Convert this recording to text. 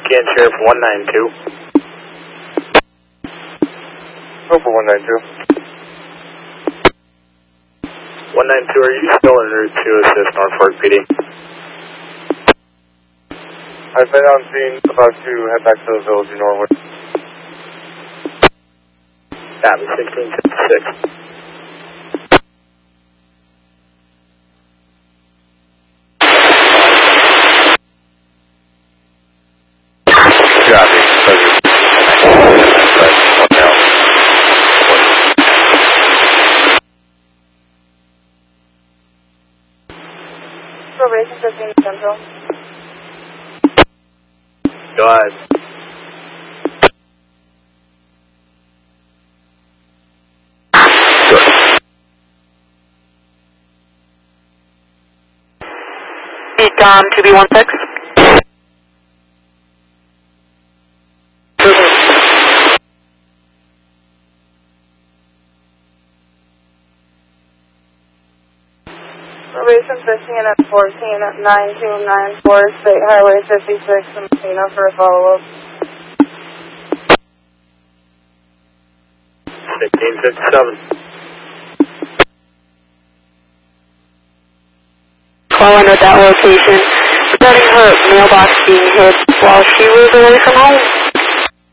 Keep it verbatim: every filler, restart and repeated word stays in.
Can Sheriff one nine two. Go for one nine two. one nine two, are you still en route to assist Norfolk P D? I've been on scene, about to head back to the village in Norwood. That was sixteen fifty-six. Probation fifteen Central. Go ahead. Beat Dom two B one six. Probation fifteen at fourteen at nine two nine four State Highway fifty-six in Messina for a follow-up. sixteen fifty-seven. Following at that location, regarding her mailbox being hit while she was away from home.